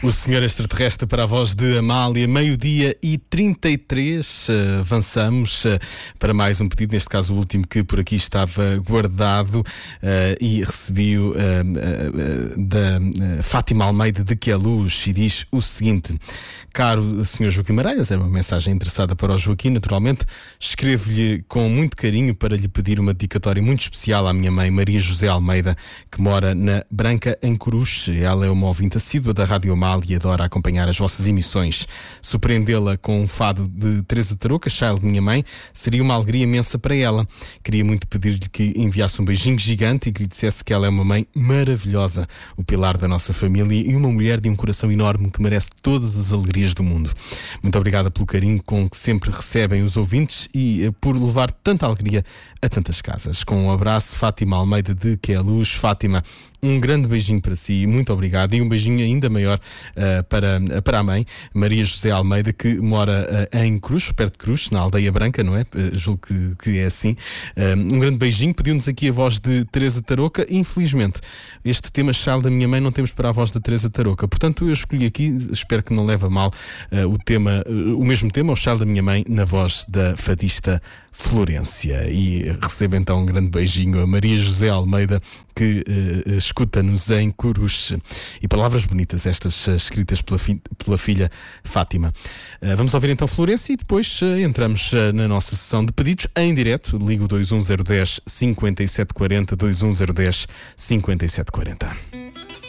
O Senhor Extraterrestre para a voz de Amália, 12h33. Avançamos para mais um pedido, neste caso o último que por aqui estava guardado, e recebi-o da Fátima Almeida de Queluz, e diz o seguinte: caro Sr. Joaquim Mareias, é uma mensagem interessada para o Joaquim, naturalmente. Escrevo-lhe com muito carinho para lhe pedir uma dedicatória muito especial à minha mãe, Maria José Almeida, que mora na Branca, em Coruche. Ela é uma ouvinte assídua da Rádio Amália e adora acompanhar as vossas emissões. Surpreendê-la com um fado de Teresa Tarouca, Child de minha mãe, seria uma alegria imensa para ela. Queria muito pedir-lhe que enviasse um beijinho gigante e que lhe dissesse que ela é uma mãe maravilhosa, o pilar da nossa família e uma mulher de um coração enorme que merece todas as alegrias do mundo. Muito obrigada pelo carinho com que sempre recebem os ouvintes e por levar tanta alegria a tantas casas. Com um abraço, Fátima Almeida de Queluz. Fátima, um grande beijinho para si, muito obrigado, e um beijinho ainda maior para a mãe, Maria José Almeida, que mora em Cruz, perto de Cruz, na Aldeia Branca, não é? Julgo que é assim. Um grande beijinho. Pediu-nos aqui a voz de Teresa Tarouca. Infelizmente, este tema Child da minha mãe não temos para a voz de Teresa Tarouca, portanto eu escolhi aqui, espero que não leve a mal, o mesmo tema, o Child da minha mãe, na voz da fadista Florência. E recebo então um grande beijinho a Maria José Almeida, que escuta-nos em Coruche. E palavras bonitas estas, escritas pela filha Fátima. Vamos ouvir então Florência e depois entramos na nossa sessão de pedidos em direto. Ligo 21010 5740, 21010 5740.